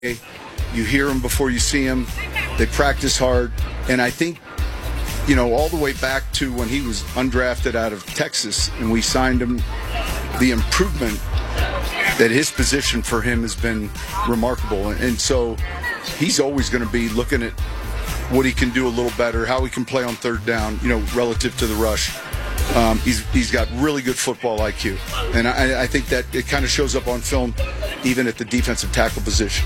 You hear them before you see them. They practice hard. And I think, all the way back to when he was undrafted out of Texas and we signed him, the improvement that his position for him has been remarkable. And so he's always going to be looking at what he can do a little better, how he can play on third down, relative to the rush. He's got really good football IQ. And I think that it kind of shows up on film, even at the defensive tackle position.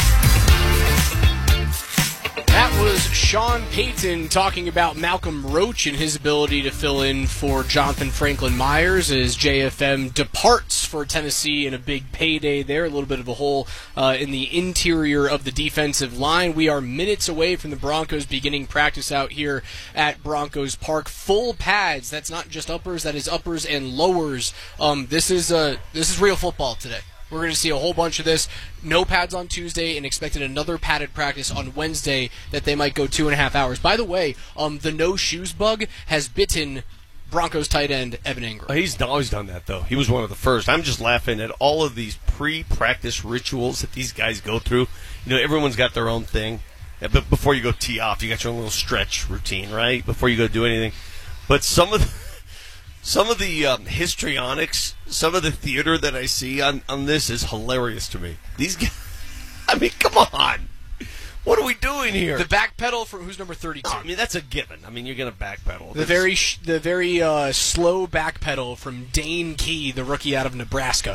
That was Sean Payton talking about Malcolm Roach and his ability to fill in for Jonathan Franklin Myers as JFM departs for Tennessee in a big payday there. A little bit of a hole in the interior of the defensive line. We are minutes away from the Broncos beginning practice out here at Broncos Park. Full pads. That's not just uppers. That is uppers and lowers. This is real football today. We're going to see a whole bunch of this. No pads on Tuesday and expected another padded practice on Wednesday that they might go 2.5 hours. By the way, the no shoes bug has bitten Broncos tight end Evan Ingram. He's always done that, though. He was one of the first. I'm just laughing at all of these pre-practice rituals that these guys go through. Everyone's got their own thing. But before you go tee off, you got your own little stretch routine, right? Before you go do anything. But some of the histrionics, some of the theater that I see on this is hilarious to me. These guys, come on. What are we doing here? The back pedal from who's number 32? That's a given. You're going to back pedal. The very slow back pedal from Dane Key, the rookie out of Nebraska.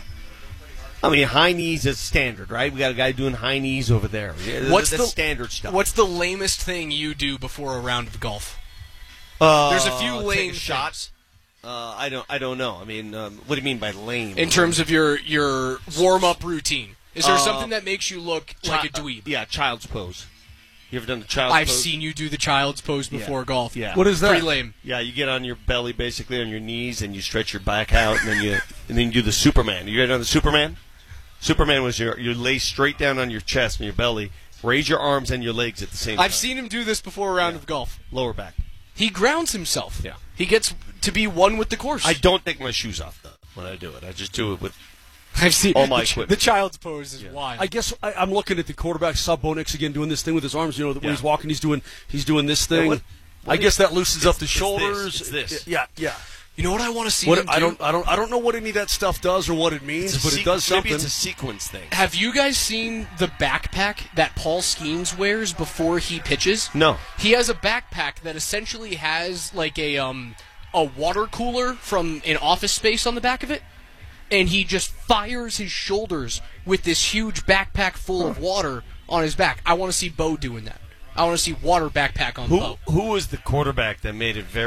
High knees is standard, right? We got a guy doing high knees over there. What's the standard stuff? What's the lamest thing you do before a round of golf? There's a few lame shots. I don't know. What do you mean by lame? In terms of your warm-up routine. Is there something that makes you look like a dweeb? Yeah, child's pose. You ever done the child's pose? I've seen you do the child's pose before golf. Yeah. What is that? Pretty lame. Yeah, you get on your belly, basically, on your knees, and you stretch your back out, and then you do the Superman. You ever done the Superman? Superman was you lay straight down on your chest and your belly, raise your arms and your legs at the same time. I've seen him do this before a round of golf. Lower back. He grounds himself. Yeah. He gets to be one with the course. I don't take my shoes off, though, when I do it. I just do it with I've seen all my equipment. The child's pose is wild. I guess I'm looking at the quarterback, Sabonis, again, doing this thing with his arms. When he's walking, he's doing this thing. What I guess that loosens up the shoulders. It's this. Yeah. You know what I want to see him do? I don't know what any of that stuff does or what it means, but it does something. Maybe it's a sequence thing. Have you guys seen the backpack that Paul Skeens wears before he pitches? No. He has a backpack that essentially has like a water cooler from an Office Space on the back of it, and he just fires his shoulders with this huge backpack full of water on his back. I want to see Bo doing that. I want to see water backpack on Bo. Who was the quarterback that made it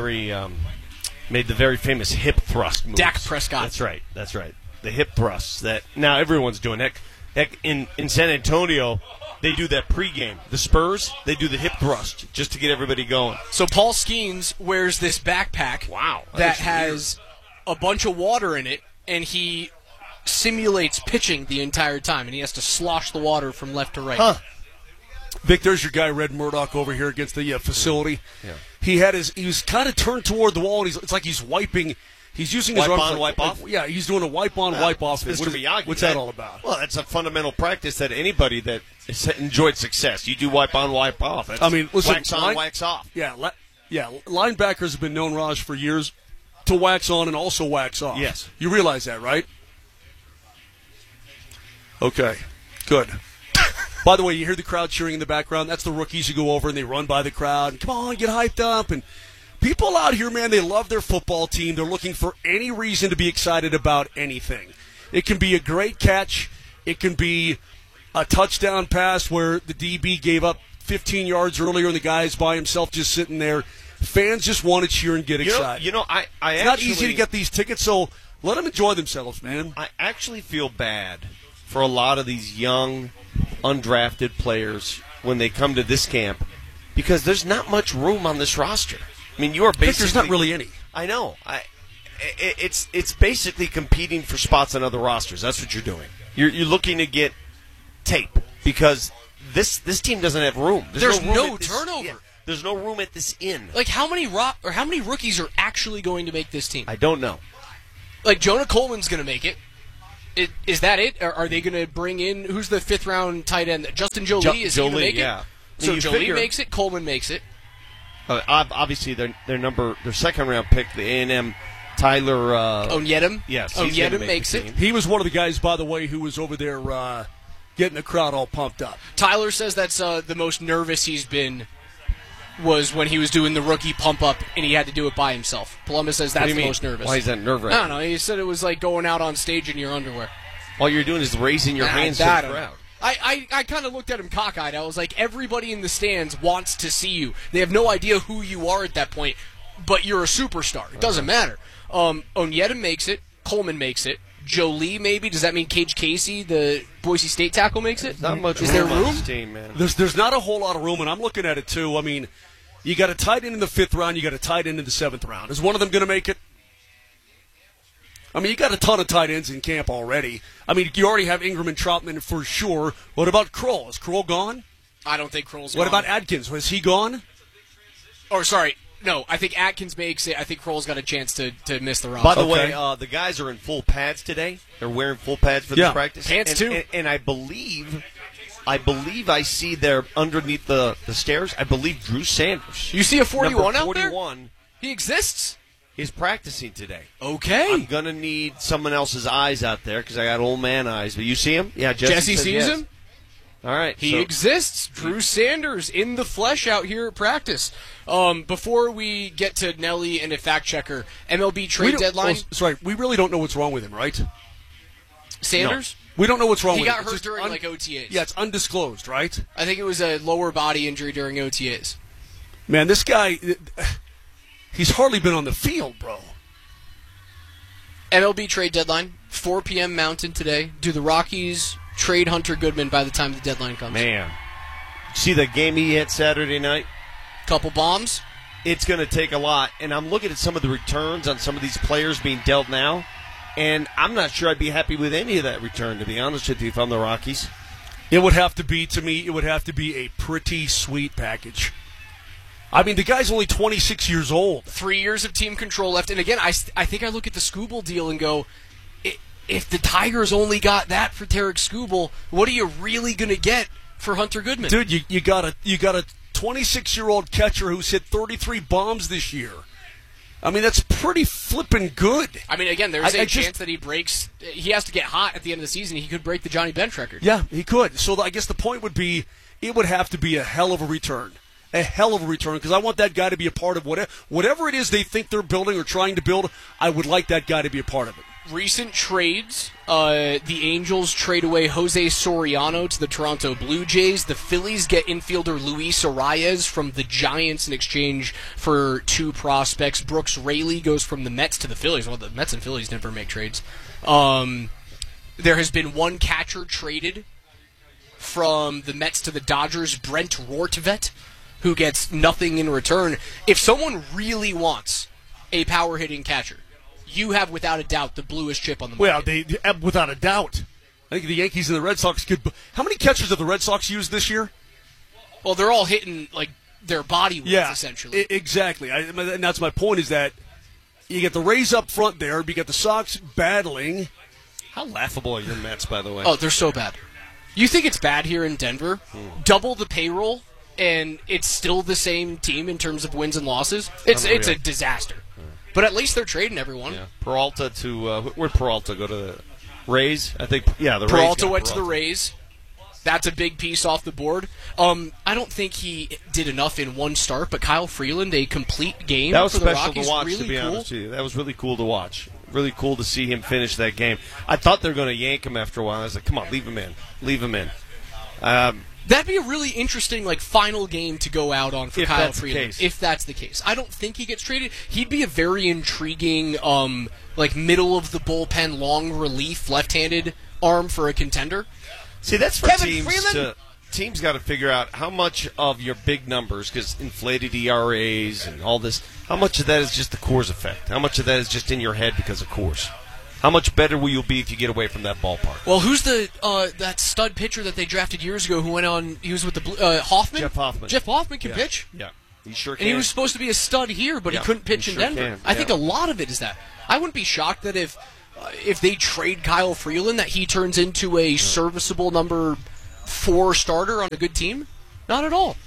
made the very famous hip thrust moves? Dak Prescott. That's right. The hip thrusts that now everyone's doing. Heck, in San Antonio, they do that pregame. The Spurs, they do the hip thrust just to get everybody going. So Paul Skeens wears this backpack that has a bunch of water in it, and he simulates pitching the entire time, and he has to slosh the water from left to right. Huh. Vic, there's your guy, Red Murdoch, over here against the facility. Yeah. He was kind of turned toward the wall, and it's like he's wiping. He's using his wipe arm on, wipe off. Yeah, he's doing a wipe on, wipe off. Mr. Miyagi. What's that all about? Well, that's a fundamental practice that anybody that has enjoyed success, you do wipe on, wipe off. That's listen, wax on, wax off. Yeah, linebackers have been known, Raj, for years to wax on and also wax off. Yes. You realize that, right? Okay, good. By the way, you hear the crowd cheering in the background. That's the rookies who go over and they run by the crowd. And, come on, get hyped up. And people out here, man, they love their football team. They're looking for any reason to be excited about anything. It can be a great catch. It can be a touchdown pass where the DB gave up 15 yards earlier and the guy's by himself just sitting there. Fans just want to cheer and get excited. It's not easy to get these tickets, so let them enjoy themselves, man. I actually feel bad for a lot of these young, undrafted players when they come to this camp because there's not much room on this roster. You are basically... There's not really any. I know. It's basically competing for spots on other rosters. That's what you're doing. You're looking to get tape because this team doesn't have room. There's no turnover. Yeah, there's no room at this inn. Like how many rookies are actually going to make this team? I don't know. Like Jonah Coleman's going to make it. Is that it? Are they going to bring in, who's the 5th round tight end? Justin Jolie? Is he going to make it? So Jolie makes it, Coleman makes it. Obviously, their 2nd round pick, the A&M Tyler Onyedem. Yes, Onyedem makes it. He was one of the guys, by the way, who was over there getting the crowd all pumped up. Tyler says that's the most nervous he's been was when he was doing the rookie pump up and he had to do it by himself. Palumbo says that's the most nervous. Why is that nerve-wracking? I don't know. He said it was like going out on stage in your underwear. All you're doing is raising your hands to the crowd. I kind of looked at him cockeyed. I was like, everybody in the stands wants to see you. They have no idea who you are at that point, but you're a superstar. It doesn't matter. Onyedem makes it. Coleman makes it. Jolie, maybe. Does that mean Cage Casey, the Boise State tackle, makes it? Not much Is there room? on this team, man. There's not a whole lot of room, and I'm looking at it, too. I mean, you got a tight end in the 5th round. You got a tight end in the 7th round. Is one of them going to make it? I mean, you got a ton of tight ends in camp already. I mean, you already have Ingram and Troutman for sure. What about Kroll? Is Kroll gone? I don't think Kroll's gone. What about Adkins? Was he gone? Or, sorry, no, I think Atkins makes it. I think Kroll's got a chance to miss the roster. By the way, the guys are in full pads today. They're wearing full pads for this practice. Pants, too. And I believe I see there underneath the stairs, I believe Drew Sanders. You see a 41 number out there? 41 He exists? is practicing today. Okay. I'm going to need someone else's eyes out there because I got old man eyes. But you see him? Yeah, Jesse sees yes. him? All right. He exists. Drew Sanders in the flesh out here at practice. Before we get to Nelly and a fact checker, MLB trade deadline. Sorry, we really don't know what's wrong with him, right? Sanders? No. We don't know what's wrong with him. He got hurt during OTAs. Yeah, it's undisclosed, right? I think it was a lower body injury during OTAs. Man, this guy, he's hardly been on the field, bro. MLB trade deadline, 4 p.m. Mountain today. Do the Rockies trade Hunter Goodman by the time the deadline comes? Man. See the game he hit Saturday night? Couple bombs? It's going to take a lot. And I'm looking at some of the returns on some of these players being dealt now. And I'm not sure I'd be happy with any of that return, to be honest with you, if I'm the Rockies. It would have to be, to me, a pretty sweet package. I mean, the guy's only 26 years old. 3 years of team control left. And again, I think I look at the Skubal deal and go, if the Tigers only got that for Tarek Skubal, what are you really going to get for Hunter Goodman? Dude, you got a 26-year-old catcher who's hit 33 bombs this year. I mean, that's pretty flippin' good. I mean, again, there's a chance that he breaks. He has to get hot at the end of the season. He could break the Johnny Bench record. Yeah, he could. So I guess the point would be it would have to be a hell of a return. A hell of a return, because I want that guy to be a part of whatever it is they think they're building or trying to build. I would like that guy to be a part of it. Recent trades, the Angels trade away Jose Soriano to the Toronto Blue Jays. The Phillies get infielder Luis Arias from the Giants in exchange for 2 prospects. Brooks Raley goes from the Mets to the Phillies. Well, the Mets and Phillies never make trades. There has been 1 catcher traded from the Mets to the Dodgers, Brent Rortvedt, who gets nothing in return. If someone really wants a power-hitting catcher, you have, without a doubt, the bluest chip on the market. Well, without a doubt. I think the Yankees and the Red Sox could. How many catchers have the Red Sox used this year? Well, they're all hitting like their body weight, essentially. Exactly. And that's my point, is that you get the Rays up front there, you get the Sox battling. How laughable are your Mets, by the way? Oh, they're so bad. You think it's bad here in Denver? Double the payroll, and it's still the same team in terms of wins and losses? It's a disaster. But at least they're trading everyone. Yeah. Peralta to where'd Peralta go to the Rays? I think the Rays. Peralta went to the Rays. That's a big piece off the board. I don't think he did enough in 1 start, but Kyle Freeland, a complete game that was for the special Rockies, to watch. really to be cool. honest with you, that was really cool to watch. Really cool to see him finish that game. I thought they were going to yank him after a while. I was like, come on, leave him in. That'd be a really interesting, final game to go out on for Kyle Freeland, if that's the case. I don't think he gets traded. He'd be a very intriguing, middle of the bullpen, long relief, left-handed arm for a contender. See, that's for Kevin teams Freeland? Teams got to figure out how much of your big numbers, because inflated ERAs and all this, how much of that is just the Coors effect? How much of that is just in your head because of Coors? How much better will you be if you get away from that ballpark? Well, who's that stud pitcher that they drafted years ago who went on? He was with the Hoffman. Jeff Hoffman. Jeff Hoffman can pitch. Yeah, he sure can. And he was supposed to be a stud here, but he couldn't pitch in Denver. I think a lot of it is that. I wouldn't be shocked that if if they trade Kyle Freeland, that he turns into a serviceable number 4 starter on a good team? Not at all.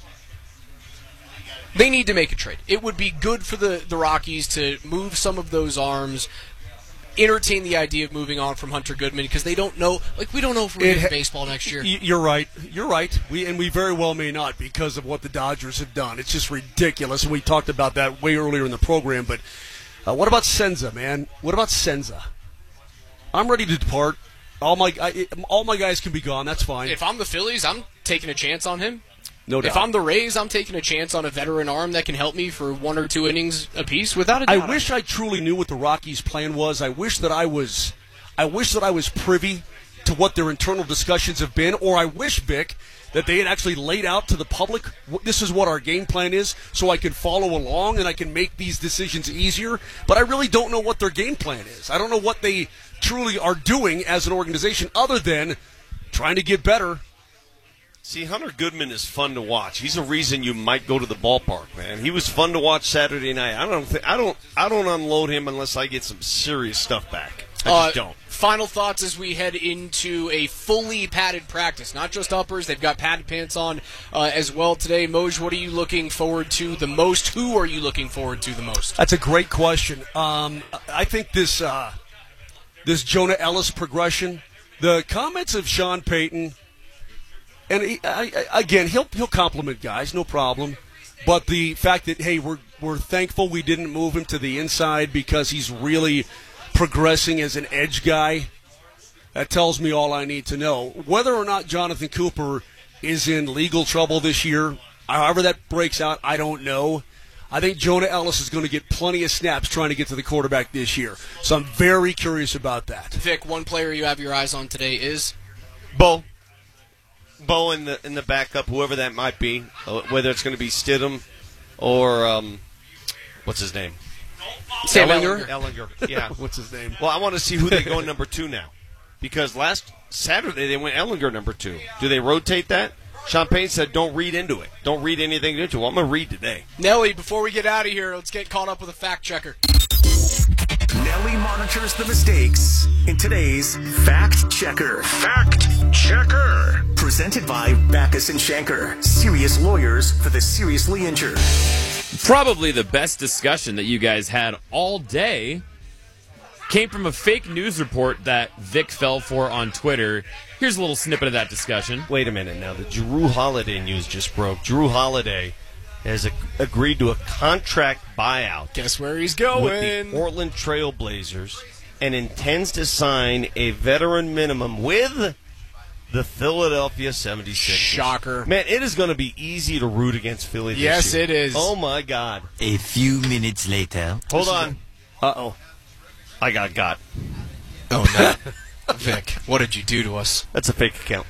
They need to make a trade. It would be good for the Rockies to move some of those arms, entertain the idea of moving on from Hunter Goodman, because they don't know. Like, we don't know if we're in baseball next year. You're right. You're right. We very well may not, because of what the Dodgers have done. It's just ridiculous. We talked about that way earlier in the program. But what about Senza, man? What about Senza? I'm ready to depart. All my guys can be gone. That's fine. If I'm the Phillies, I'm taking a chance on him. No doubt. If I'm the Rays, I'm taking a chance on a veteran arm that can help me for 1 or 2 innings apiece, without a doubt. I wish I truly knew what the Rockies' plan was. I wish that I was privy to what their internal discussions have been, or I wish, Vic, that they had actually laid out to the public, this is what our game plan is, so I can follow along and I can make these decisions easier. But I really don't know what their game plan is. I don't know what they truly are doing as an organization, other than trying to get better. See, Hunter Goodman is fun to watch. He's a reason you might go to the ballpark, man. He was fun to watch Saturday night. I don't unload him unless I get some serious stuff back. I just don't. Final thoughts as we head into a fully padded practice, not just uppers. They've got padded pants on as well today. Moj, what are you looking forward to the most? Who are you looking forward to the most? That's a great question. I think this Jonah Ellis progression, the comments of Sean Payton. And again, he'll compliment guys, no problem. But the fact that, hey, we're thankful we didn't move him to the inside because he's really progressing as an edge guy, that tells me all I need to know. Whether or not Jonathan Cooper is in legal trouble this year, however that breaks out, I don't know. I think Jonah Ellis is going to get plenty of snaps trying to get to the quarterback this year. So I'm very curious about that. Vic, one player you have your eyes on today is? Bo in the backup, whoever that might be, whether it's going to be Stidham or what's his name? Sam Ellinger. Yeah. What's his name? Well, I want to see who they go in number 2 now, because last Saturday they went Ellinger number 2. Do they rotate that? Sean Payton said, "Don't read into it. Don't read anything into it." Well, I'm going to read today. Nelly, before we get out of here, let's get caught up with a fact checker. Nelly monitors the mistakes in today's Fact Checker. Fact Checker. Presented by Backus and Shanker. Serious lawyers for the seriously injured. Probably the best discussion that you guys had all day came from a fake news report that Vic fell for on Twitter. Here's a little snippet of that discussion. Wait a minute now. The Jrue Holiday news just broke. Jrue Holiday has agreed to a contract buyout. Guess where he's going? With the Portland Trail Blazers, and intends to sign a veteran minimum with the Philadelphia 76ers. Shocker. Man, it is going to be easy to root against Philly this year. Yes, it is. Oh, my God. A few minutes later. Hold on. Uh-oh. I got. Oh, no. Vic, what did you do to us? That's a fake account.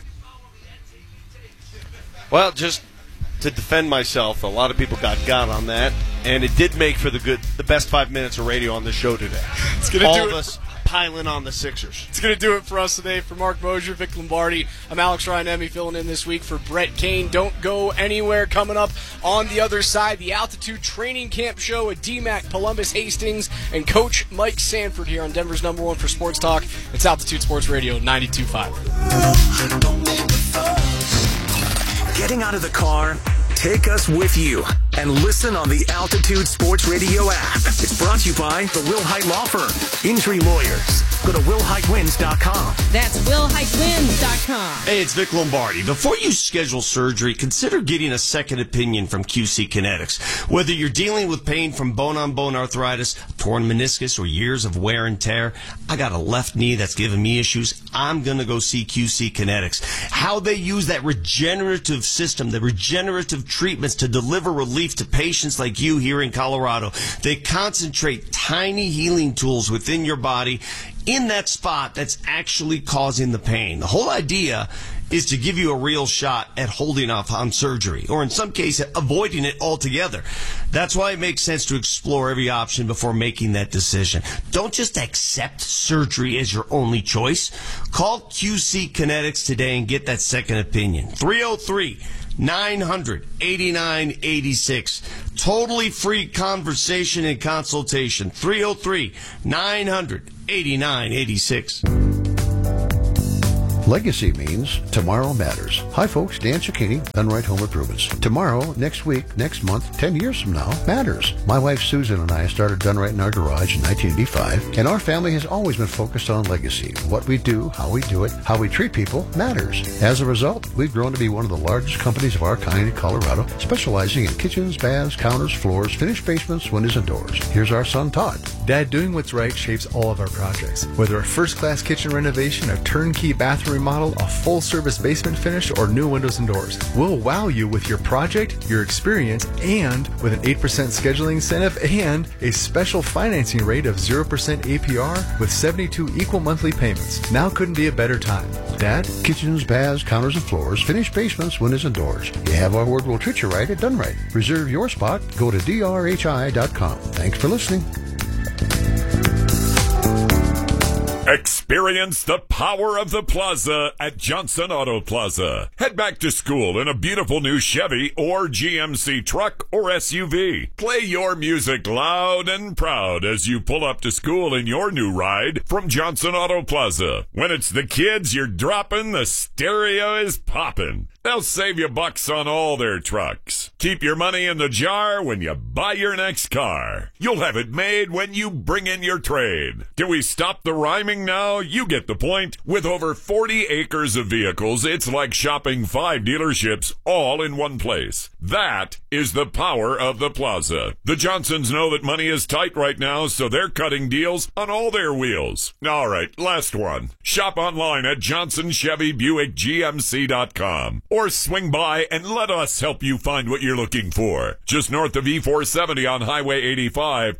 Well, just to defend myself, a lot of people got on that, and it did make for the best 5 minutes of radio on the show today. It's gonna All do of it. us piling on the Sixers. It's going to do it for us today. For Mark Mosier, Vic Lombardi, I'm Alex Ryan-Emmy filling in this week for Brett Kane. Don't go anywhere. Coming up on the other side, the Altitude Training Camp Show at DMAC Columbus Hastings, and Coach Mike Sanford here on Denver's #1 for Sports Talk. It's Altitude Sports Radio 92.5. Getting out of the car? Take us with you and listen on the Altitude Sports Radio app. It's brought to you by the Will Height Law Firm. Injury lawyers. Go to willheightwins.com. That's willheightwins.com. Hey, it's Vic Lombardi. Before you schedule surgery, consider getting a second opinion from QC Kinetics. Whether you're dealing with pain from bone-on-bone arthritis, torn meniscus, or years of wear and tear, I got a left knee that's giving me issues. I'm going to go see QC Kinetics. How they use that regenerative system, the regenerative treatments to deliver relief to patients like you here in Colorado. They concentrate tiny healing tools within your body in that spot that's actually causing the pain. The whole idea is to give you a real shot at holding off on surgery, or in some cases, avoiding it altogether. That's why it makes sense to explore every option before making that decision. Don't just accept surgery as your only choice. Call QC Kinetics today and get that second opinion. 303-900-8986. Totally free conversation and consultation. 303-900-8986. 8986. Legacy means tomorrow matters. Hi folks, Dan Cicchini, Done Right Home Improvements. Tomorrow, next week, next month, 10 years from now matters. My wife Susan and I started Done Right in our garage in 1985, and our family has always been focused on legacy. What we do, how we do it, how we treat people matters. As a result, we've grown to be one of the largest companies of our kind in Colorado, specializing in kitchens, baths, counters, floors, finished basements, windows, and doors. Here's our son Todd. Dad, doing what's right shapes all of our projects. Whether a first-class kitchen renovation, a turnkey bathroom remodel, a full-service basement finish, or new windows and doors, we'll wow you with your project, your experience, and with an 8% scheduling incentive and a special financing rate of 0% APR with 72 equal monthly payments. Now couldn't be a better time. Dad? Kitchens, baths, counters, and floors, finished basements, windows, and doors. You have our word, we'll treat you right at Done Right. Reserve your spot. Go to drhi.com. Thanks for listening. Experience the power of the Plaza at Johnson Auto Plaza. Head back to school in a beautiful new Chevy or GMC truck or SUV. Play your music loud and proud as you pull up to school in your new ride from Johnson Auto Plaza. When it's the kids you're dropping, the stereo is popping. They'll save you bucks on all their trucks. Keep your money in the jar when you buy your next car. You'll have it made when you bring in your trade. Can we stop the rhyming now? You get the point. With over 40 acres of vehicles, it's like shopping 5 dealerships all in one place. That is the power of the Plaza. The Johnsons know that money is tight right now, so they're cutting deals on all their wheels. All right, last one. Shop online at JohnsonChevyBuickGMC.com. Or swing by and let us help you find what you're looking for. Just north of E470 on Highway 85,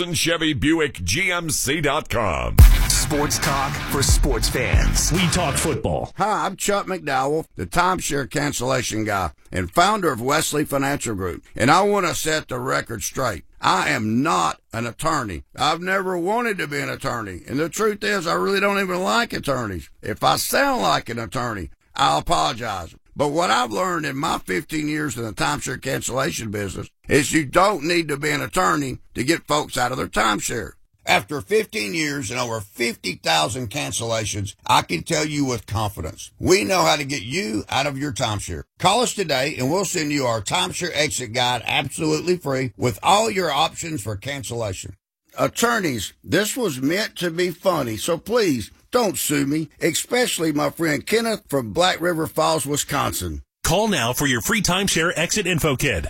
JohnsonChevyBuickGMC.com. Sports talk for sports fans. We talk football. Hi, I'm Chuck McDowell, the timeshare cancellation guy and founder of Wesley Financial Group. And I want to set the record straight. I am not an attorney. I've never wanted to be an attorney. And the truth is, I really don't even like attorneys. If I sound like an attorney, I'll apologize. But what I've learned in my 15 years in the timeshare cancellation business is you don't need to be an attorney to get folks out of their timeshare. After 15 years and over 50,000 cancellations, I can tell you with confidence, we know how to get you out of your timeshare. Call us today and we'll send you our timeshare exit guide absolutely free with all your options for cancellation. Attorneys, this was meant to be funny, so please don't sue me, especially my friend Kenneth from Black River Falls, Wisconsin. Call now for your free timeshare exit info kit.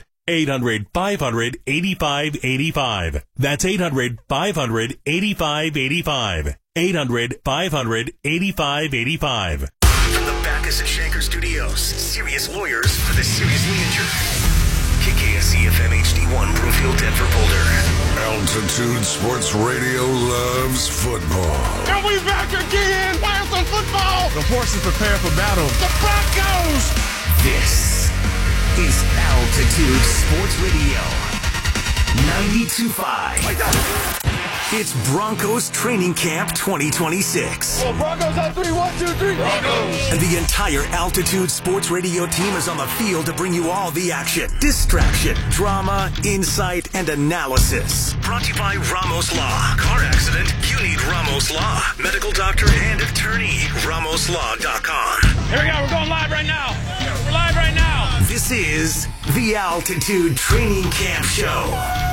800-500-8585. That's 800-500-8585. 800-500-8585. From the Backus and Shanker Studios, serious lawyers for the seriously injured. KKSC-FM HD1, Broomfield, Denver, Boulder. Altitude Sports Radio loves football. And we back again. Where's the football? The horses prepare for battle. The Broncos. This is Altitude Sports Radio 92.5. It's Broncos Training Camp 2026. Oh, Broncos on 3, 1, 2, 3. Broncos. And the entire Altitude Sports Radio team is on the field to bring you all the action, distraction, drama, insight, and analysis. Brought to you by Ramos Law. Car accident? You need Ramos Law. Medical doctor and attorney. RamosLaw.com. Here we go. We're going live right now. We're live right now. This is the Altitude Training Camp Show.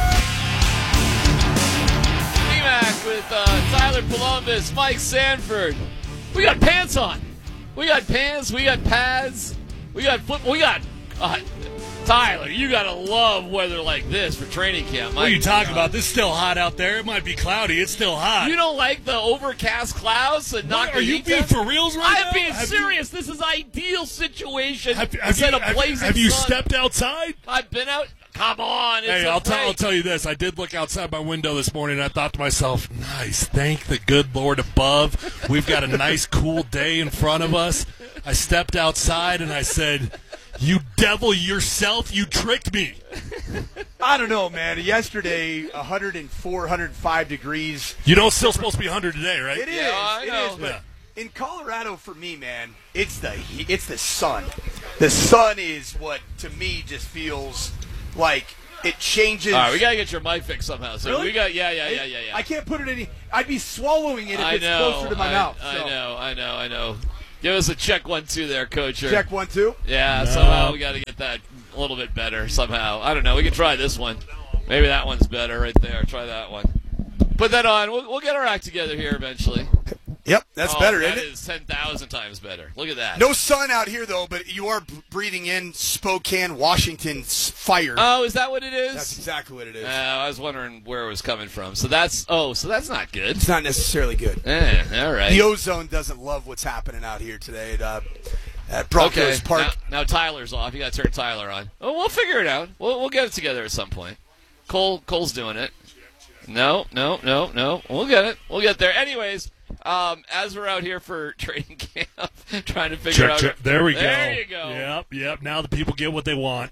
With Tyler Columbus, Mike Sanford. We got pants on. We got pants. We got pads. We got football. We got Tyler. You gotta love weather like this for training camp. What are you talking about? This is still hot out there. It might be cloudy. It's still hot. You don't like the overcast clouds and not the Are you heat being test? for reals right now? I'm being serious. This is ideal situation. Have Have you stepped outside? I've been out. Come on. Hey, I'll tell you this. I did look outside my window this morning, and I thought to myself, nice, thank the good Lord above. We've got a nice, cool day in front of us. I stepped outside, and I said, you devil yourself, you tricked me. I don't know, man. Yesterday, 104, 105 degrees. You know it's still supposed to be 100 today, right? It is. Yeah, it is. But yeah. In Colorado, for me, man, it's the sun. The sun is what, to me, just feels like it changes. All right, we got to get your mic fixed somehow. So Really? we got, yeah. I can't put it in. I'd be swallowing it if it's closer to my mouth. So. I know. Give us a check 1 2 there, Coach. Check 1 2. Yeah, somehow we got to get that a little bit better. Somehow, I don't know. We can try this one. Maybe that one's better right there. Try that one. Put that on. We'll get our act together here eventually. Yep, that's better, isn't it? That is 10,000 times better. Look at that. No sun out here, though, but you are breathing in Spokane, Washington's fire. Oh, is that what it is? That's exactly what it is. I was wondering where it was coming from. So that's not good. It's not necessarily good. All right. The ozone doesn't love what's happening out here today at Broncos Park. Now Tyler's off. You got to turn Tyler on. Oh, we'll figure it out. We'll get it together at some point. Cole's doing it. No. We'll get it. We'll get there. Anyways. As we're out here for training camp, trying to figure out. There we go. There you go. Yep. Now the people get what they want.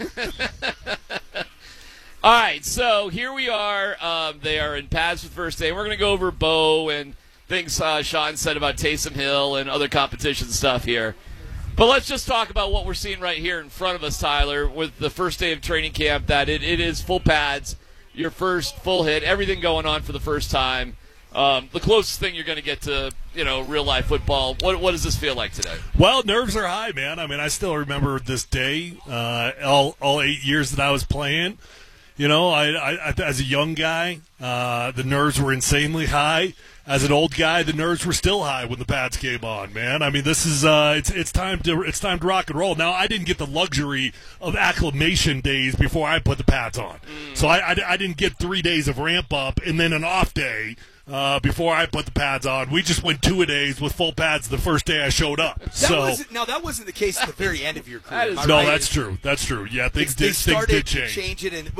All right, so here we are. They are in pads for the first day. We're going to go over Bo and things Sean said about Taysom Hill and other competition stuff here. But let's just talk about what we're seeing right here in front of us, Tyler, with the first day of training camp, that it is full pads, your first full hit, everything going on for the first time. The closest thing you're going to get to, real life football. What does this feel like today? Well, nerves are high, man. I mean, I still remember this day, all 8 years that I was playing. I as a young guy, the nerves were insanely high. As an old guy, the nerves were still high when the pads came on, man. I mean, this is it's time to rock and roll. Now, I didn't get the luxury of acclimation days before I put the pads on, so I didn't get 3 days of ramp up and then an off day. Before I put the pads on. We just went 2-a-days with full pads the first day I showed up. That wasn't the case at the very end of your career. That's true. That's true. Yeah, things did change it, and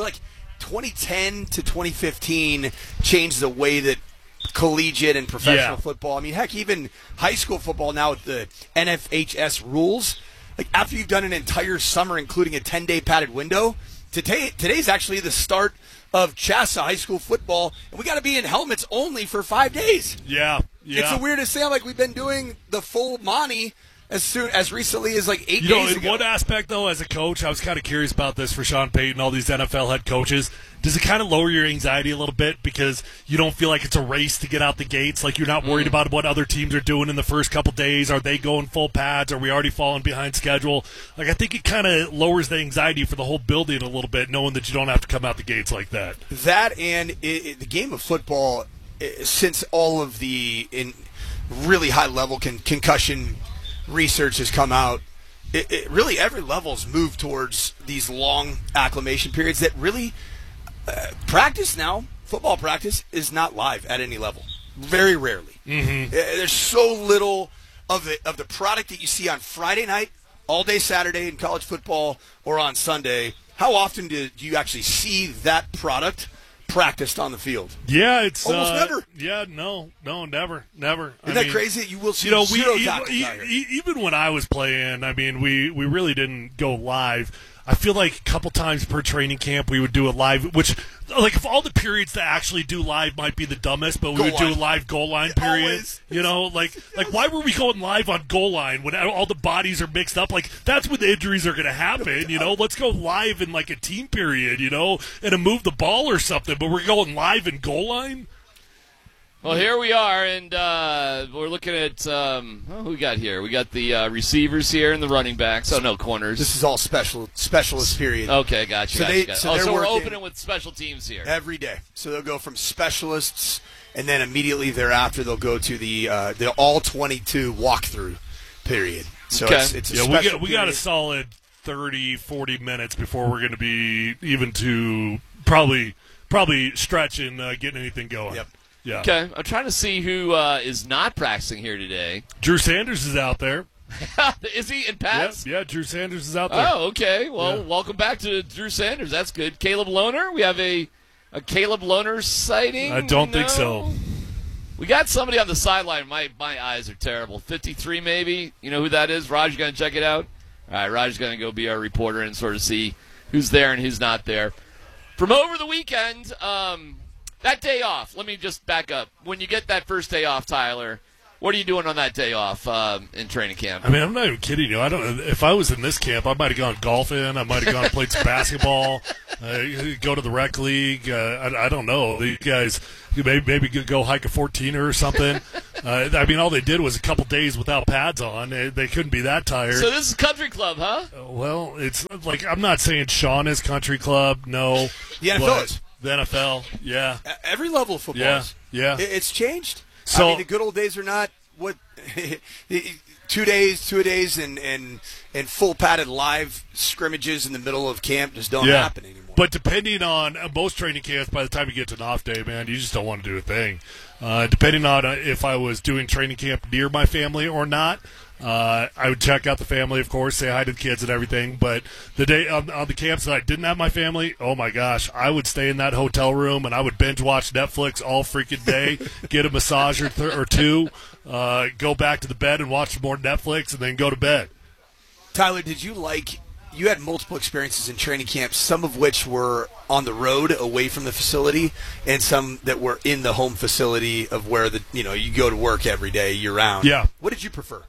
2010 to 2015 changed the way that collegiate and professional football. I mean, heck, even high school football now with the NFHS rules. Like after you've done an entire summer, including a 10-day padded window, today's actually the start of CHSAA high school football, and we got to be in helmets only for 5 days. Yeah. It's the weirdest thing. We've been doing the full Monty as recently as 8 days ago. In one aspect, though, as a coach, I was kind of curious about this for Sean Payton, all these NFL head coaches. Does it kind of lower your anxiety a little bit because you don't feel like it's a race to get out the gates? Like you're not worried about what other teams are doing in the first couple days. Are they going full pads? Are we already falling behind schedule? I think it kind of lowers the anxiety for the whole building a little bit, knowing that you don't have to come out the gates like that. That and the game of football, since all of the really high-level concussion research has come out, it really every level's moved towards these long acclimation periods that really practice now, football practice, is not live at any level. Very rarely. Mm-hmm. There's so little of the product that you see on Friday night, all day Saturday in college football, or on Sunday. How often do you actually see that product practiced on the field? Yeah, it's almost never. Yeah, no, never. Isn't that crazy? You will see even when I was playing, we really didn't go live. I feel like a couple times per training camp we would do a live, which, if all the periods to actually do live might be the dumbest, but we would do a live goal line period. Always. Why were we going live on goal line when all the bodies are mixed up? That's when the injuries are going to happen, Let's go live in, a team period, and a move the ball or something, but we're going live in goal line? Well, here we are, and we're looking at who we got here. We got the receivers here and the running backs. Oh, no, corners. This is all specialist period. Okay, gotcha. So we're opening with special teams here. Every day. So they'll go from specialists, and then immediately thereafter they'll go to the all-22 walkthrough period. So it's a special we got a solid 30, 40 minutes before we're going to be even to probably stretching, getting anything going. Yep. Yeah. Okay, I'm trying to see who is not practicing here today. Drew Sanders is out there. Is he in pads? Yeah, Drew Sanders is out there. Oh, okay. Well, welcome back to Drew Sanders. That's good. Caleb Lohner? We have a Caleb Lohner sighting? I don't think so. We got somebody on the sideline. My eyes are terrible. 53 maybe? You know who that is? Raj, you going to check it out? All right, Raj's going to go be our reporter and sort of see who's there and who's not there. From over the weekend, that day off, let me just back up. When you get that first day off, Tyler, What are you doing on that day off in training camp? I mean, I'm not even kidding you. I don't. If I was in this camp, I might have gone golfing. I might have gone and played some basketball. Go to the rec league. I don't know. These guys maybe go hike a 14er or something. I mean, all they did was a couple days without pads on. They couldn't be that tired. So this is country club, huh? Well, it's like I'm not saying Sean is country club. No, the NFL is. The NFL, yeah. Every level of football is. Yeah. It's changed. So, I mean, the good old days are not what 2 days, and full padded live scrimmages in the middle of camp just don't happen anymore. But depending on most training camps, by the time you get to an off day, man, you just don't want to do a thing. Depending on if I was doing training camp near my family or not, I would check out the family, of course, say hi to the kids and everything. But the day on the camps that I didn't have my family, oh my gosh, I would stay in that hotel room and I would binge watch Netflix all freaking day, get a massage or two, go back to the bed and watch some more Netflix, and then go to bed. Tyler, you had multiple experiences in training camp, some of which were on the road away from the facility, and some that were in the home facility of where you go to work every day year round. Yeah. What did you prefer?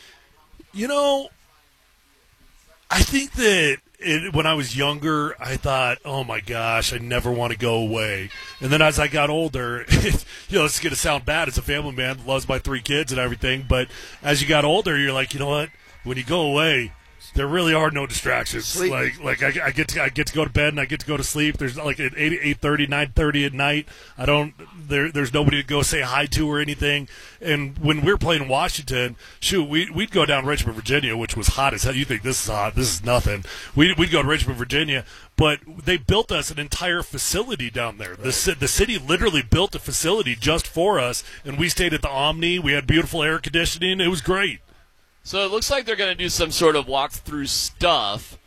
I think that when I was younger, I thought, oh my gosh, I never want to go away. And then as I got older, it's going to sound bad as a family man that loves my 3 kids and everything, but as you got older, you're like, you know what? When you go away, there really are no distractions. Sleep. Like I get to go to bed and I get to go to sleep. There's like at 8:30, 9:30 at night. There's nobody to go say hi to or anything. And when we were playing in Washington, we'd go down Richmond, Virginia, which was hot as hell. You think this is hot? This is nothing. We'd go to Richmond, Virginia, but they built us an entire facility down there. The city literally built a facility just for us, and we stayed at the Omni. We had beautiful air conditioning. It was great. So it looks like they're going to do some sort of walk-through stuff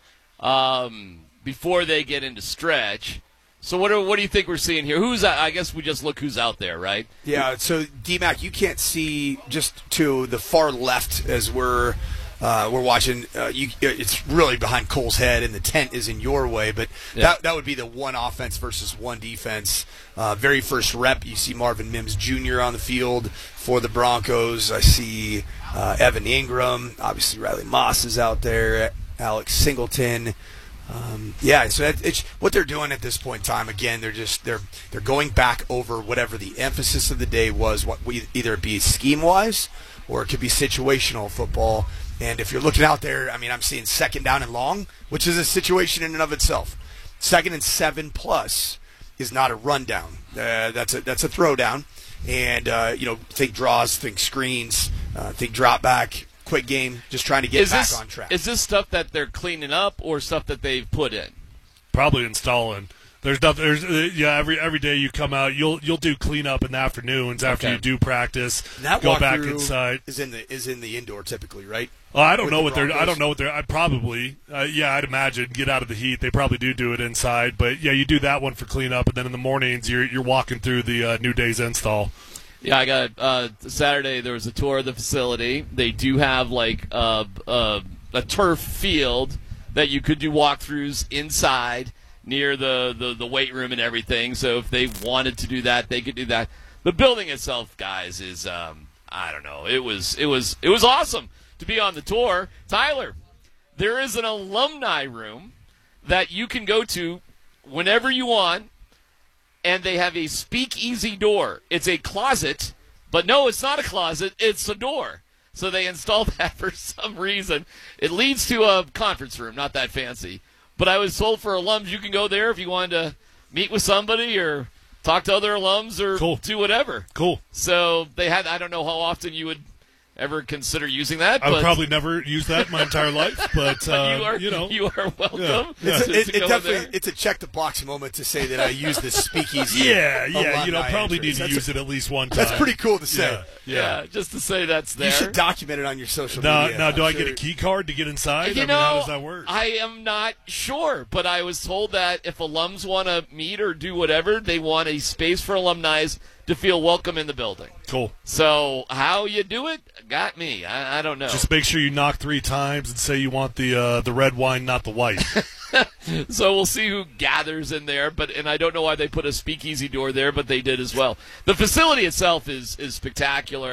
before they get into stretch. So what do you think we're seeing here? I guess we just look who's out there, right? Yeah, so D-Mac, you can't see just to the far left as we're watching. It's really behind Cole's head, and the tent is in your way, but that would be the one offense versus one defense. Very first rep, you see Marvin Mims Jr. on the field for the Broncos. I see Evan Ingram. Obviously, Riley Moss is out there. Alex Singleton. So it's what they're doing at this point in time. Again, they're going back over whatever the emphasis of the day was. Either it be scheme wise or it could be situational football. And if you're looking out there, I mean, I'm seeing 2nd down and long, which is a situation in and of itself. 2nd and 7+ is not a rundown. That's a throwdown. And think draws, think screens, think drop back. Quick game, just trying to get back on track. Is this stuff that they're cleaning up or stuff that they've put in? Probably installing. There's nothing. Every day you come out, you'll do cleanup in the afternoons after you do practice. That go back inside. Is in the indoor typically, right? I don't know what they're. I probably. I'd imagine get out of the heat. They probably do it inside, but you do that one for cleanup, and then in the mornings you're walking through the new day's install. Yeah, I got Saturday. There was a tour of the facility. They do have like a turf field that you could do walkthroughs inside near the weight room and everything. So if they wanted to do that, they could do that. The building itself, guys, is I don't know. It was awesome to be on the tour. Tyler, there is an alumni room that you can go to whenever you want. And they have a speakeasy door. It's a closet, but no, it's not a closet. It's a door. So they installed that for some reason. It leads to a conference room, not that fancy. But I was told for alums, you can go there if you wanted to meet with somebody or talk to other alums or do whatever. Cool. So they had, I don't know how often you would ever consider using that. I would probably never use that in my entire life, but you are welcome. Yeah. It's a check the box moment to say that I use this speakeasy. Probably need to use it at least one time. That's pretty cool to say. Yeah, just to say that's there. You should document it on your social media. Now, do I get a key card to get inside? How does that work? I am not sure, but I was told that if alums want to meet or do whatever, they want a space for alumni to feel welcome in the building. Cool. So how you do it, got me. I don't know. Just make sure you knock 3 times and say you want the red wine, not the white. So we'll see who gathers in there. And I don't know why they put a speakeasy door there, but they did as well. The facility itself is spectacular.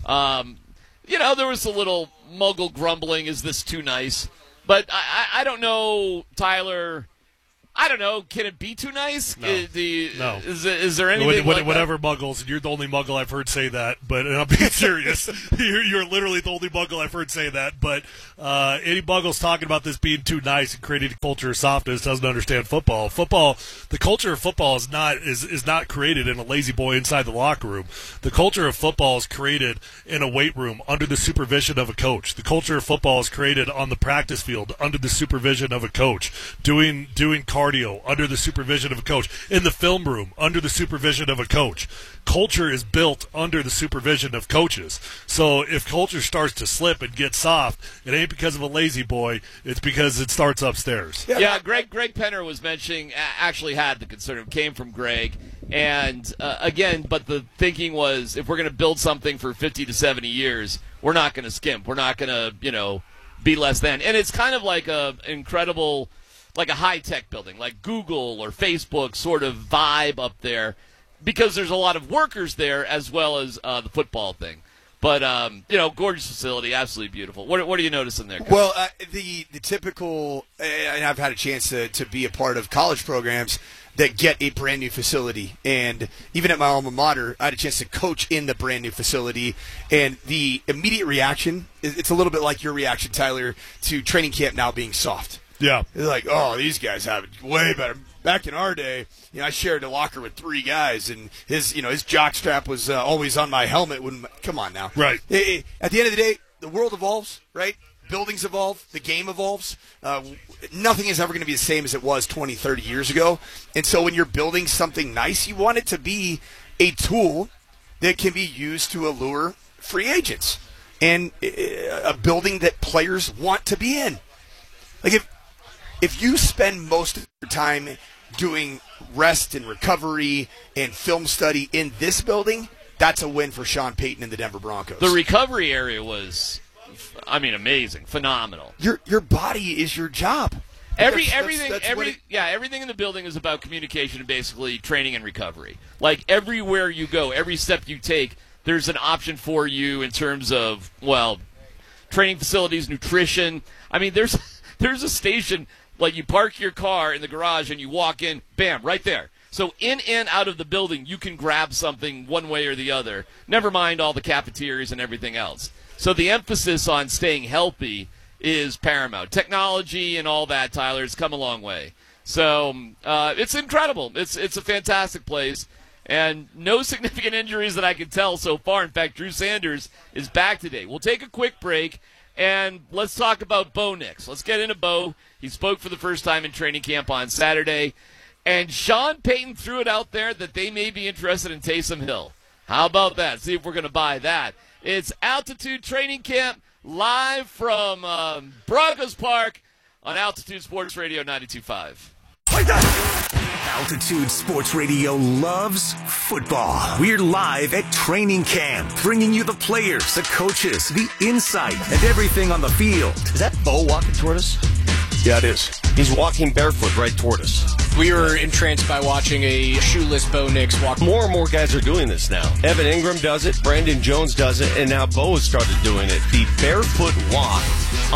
There was a little Muggle grumbling, is this too nice? But I don't know, Tyler. I don't know. Can it be too nice? No. No. Is there anything like whatever Muggles, and you're the only Muggle I've heard say that, but I'm being serious. You're literally the only Muggle I've heard say that, but any Muggles talking about this being too nice and creating a culture of softness doesn't understand football. The culture of football is not created in a lazy boy inside the locker room. The culture of football is created in a weight room under the supervision of a coach. The culture of football is created on the practice field under the supervision of a coach, doing cardio under the supervision of a coach, in the film room under the supervision of a coach. Culture is built under the supervision of coaches. So if culture starts to slip and get soft, it ain't because of a lazy boy, it's because it starts upstairs. Yeah, Greg Penner was mentioning, actually had the concern, it came from Greg, and again, but the thinking was, if we're going to build something for 50 to 70 years, we're not going to skimp. We're not going to, be less than. And it's kind of like an incredible, like a high-tech building, like Google or Facebook sort of vibe up there, because there's a lot of workers there as well as the football thing. But, gorgeous facility, absolutely beautiful. What are you noticing there, Coach? Well, the typical, and I've had a chance to be a part of college programs that get a brand new facility. And even at my alma mater, I had a chance to coach in the brand new facility. And the immediate reaction, it's a little bit like your reaction, Tyler, to training camp now being soft. Yeah. They're like, oh, these guys have it way better. Back in our day, I shared a locker with 3 guys, and his jock strap was always on my helmet. Come on now. Right. At the end of the day, the world evolves, right? Buildings evolve. The game evolves. Nothing is ever going to be the same as it was 20, 30 years ago. And so when you're building something nice, you want it to be a tool that can be used to allure free agents and a building that players want to be in. Like if you spend most of your time doing rest and recovery and film study in this building, that's a win for Sean Payton and the Denver Broncos. The recovery area was, amazing, phenomenal. Your body is your job. Everything in the building is about communication and basically training and recovery. Like everywhere you go, every step you take, there's an option for you in terms of, training facilities, nutrition. There's a station, like you park your car in the garage and you walk in, bam, right there. So in and out of the building, you can grab something one way or the other, never mind all the cafeterias and everything else. So the emphasis on staying healthy is paramount. Technology and all that, Tyler, has come a long way. So it's incredible. It's a fantastic place. And no significant injuries that I can tell so far. In fact, Drew Sanders is back today. We'll take a quick break. And let's talk about Bo Nix. Let's get into Bo. He spoke for the first time in training camp on Saturday. And Sean Payton threw it out there that they may be interested in Taysom Hill. How about that? See if we're going to buy that. It's Altitude Training Camp live from Broncos Park on Altitude Sports Radio 92.5. Altitude Sports Radio loves football. We're live at training camp, bringing you the players, the coaches, the insight, and everything on the field. Is that Bo walking toward us? Yeah, it is. He's walking barefoot right toward us. We were entranced by watching a shoeless Bo Nix walk. More and more guys are doing this now. Evan Ingram does it, Brandon Jones does it, and now Bo has started doing it. The barefoot walk